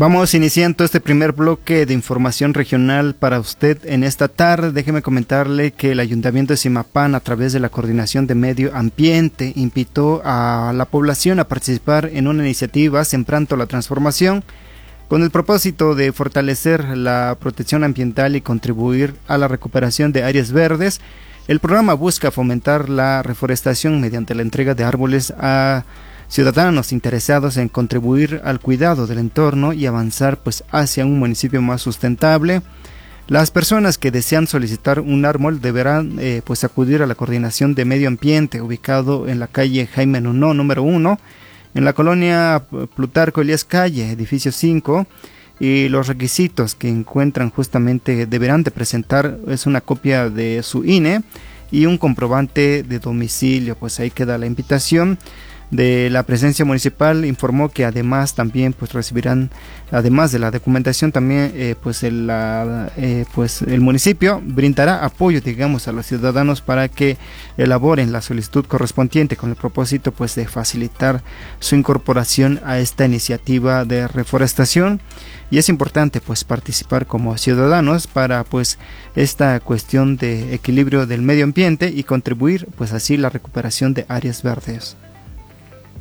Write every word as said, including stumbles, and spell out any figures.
Vamos iniciando este primer bloque de información regional para usted en esta tarde. Déjeme comentarle que el Ayuntamiento de Zimapán, a través de la Coordinación de Medio Ambiente, invitó a la población a participar en una iniciativa Sembrando la Transformación, con el propósito de fortalecer la protección ambiental y contribuir a la recuperación de áreas verdes. El programa busca fomentar la reforestación mediante la entrega de árboles a ciudadanos interesados en contribuir al cuidado del entorno y avanzar pues hacia un municipio más sustentable. Las personas que desean solicitar un árbol deberán eh, pues acudir a la Coordinación de Medio Ambiente, ubicado en la calle Jaime Nuno, número uno, en la colonia Plutarco Elías Calle, edificio cinco, y los requisitos que encuentran justamente deberán de presentar es una copia de su I N E y un comprobante de domicilio. Pues ahí queda la invitación. De la presencia municipal informó que además también pues recibirán, además de la documentación, también eh, pues el la, eh, pues el municipio brindará apoyo, digamos, a los ciudadanos para que elaboren la solicitud correspondiente, con el propósito pues de facilitar su incorporación a esta iniciativa de reforestación. Y es importante pues participar como ciudadanos para pues esta cuestión de equilibrio del medio ambiente y contribuir pues así la recuperación de áreas verdes.